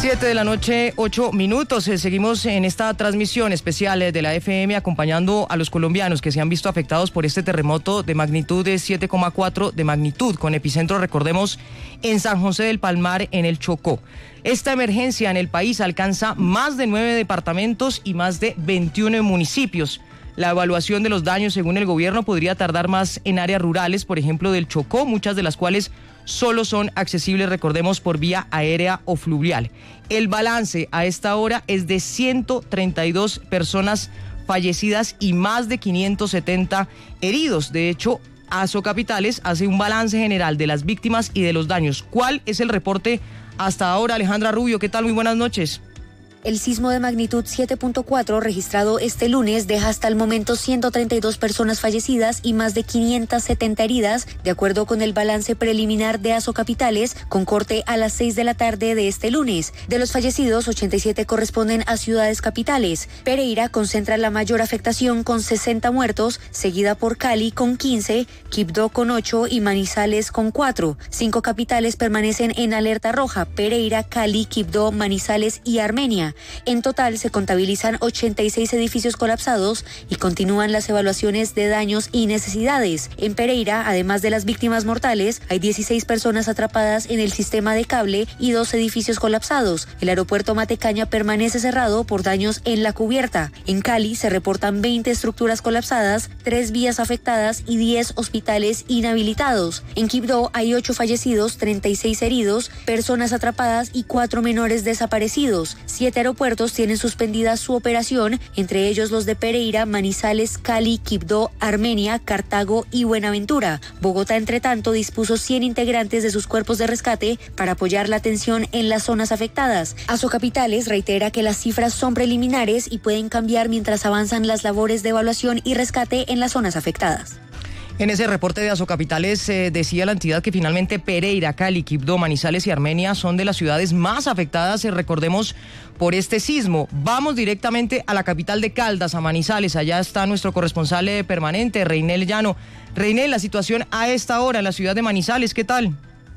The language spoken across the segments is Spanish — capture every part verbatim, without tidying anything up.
Siete de la noche, ocho minutos. Eh, seguimos en esta transmisión especial eh, de la F M acompañando a los colombianos que se han visto afectados por este terremoto de magnitud de siete coma cuatro de magnitud, con epicentro, recordemos, en San José del Palmar, en el Chocó. Esta emergencia en el país alcanza más de nueve departamentos y más de veintiuno municipios. La evaluación de los daños, según el gobierno, podría tardar más en áreas rurales, por ejemplo, del Chocó, muchas de las cuales solo son accesibles, recordemos, por vía aérea o fluvial. El balance a esta hora es de ciento treinta y dos personas fallecidas y más de quinientos setenta heridos. De hecho, Asocapitales hace un balance general de las víctimas y de los daños. ¿Cuál es el reporte hasta ahora? Alejandra Rubio, ¿qué tal? Muy buenas noches. El sismo de magnitud siete punto cuatro registrado este lunes deja hasta el momento ciento treinta y dos personas fallecidas y más de quinientas setenta heridas, de acuerdo con el balance preliminar de Asocapitales, con corte a las seis de la tarde de este lunes. De los fallecidos, ochenta y siete corresponden a ciudades capitales. Pereira concentra la mayor afectación con sesenta muertos, seguida por Cali con quince, Quibdó con ocho y Manizales con cuatro. Cinco capitales permanecen en alerta roja: Pereira, Cali, Quibdó, Manizales y Armenia. En total se contabilizan ochenta y seis edificios colapsados y continúan las evaluaciones de daños y necesidades. En Pereira, además de las víctimas mortales, hay dieciséis personas atrapadas en el sistema de cable y dos edificios colapsados. El aeropuerto Matecaña permanece cerrado por daños en la cubierta. En Cali se reportan veinte estructuras colapsadas, tres vías afectadas y diez hospitales inhabilitados. En Quibdó hay ocho fallecidos, treinta y seis heridos, personas atrapadas y cuatro menores desaparecidos. Siete aeropuertos tienen suspendida su operación, entre ellos los de Pereira, Manizales, Cali, Quibdó, Armenia, Cartago y Buenaventura. Bogotá, entre tanto, dispuso cien integrantes de sus cuerpos de rescate para apoyar la atención en las zonas afectadas. Asocapitales reitera que las cifras son preliminares y pueden cambiar mientras avanzan las labores de evaluación y rescate en las zonas afectadas. En ese reporte de Asocapitales eh, decía la entidad que finalmente Pereira, Cali, Quibdó, Manizales y Armenia son de las ciudades más afectadas, eh, recordemos, por este sismo. Vamos directamente a la capital de Caldas, a Manizales. Allá está nuestro corresponsal eh, permanente, Reinel Llano. Reinel, la situación a esta hora en la ciudad de Manizales, ¿qué tal?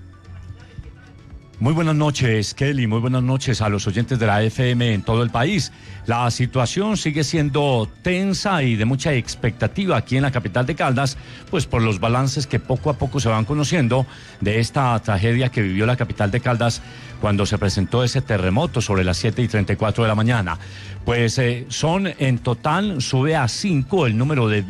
Muy buenas noches, Kelly, muy buenas noches a los oyentes de la F M en todo el país. La situación sigue siendo tensa y de mucha expectativa aquí en la capital de Caldas, pues por los balances que poco a poco se van conociendo de esta tragedia que vivió la capital de Caldas cuando se presentó ese terremoto sobre las siete y treinta y cuatro de la mañana. Pues eh, son en total, sube a cinco el número de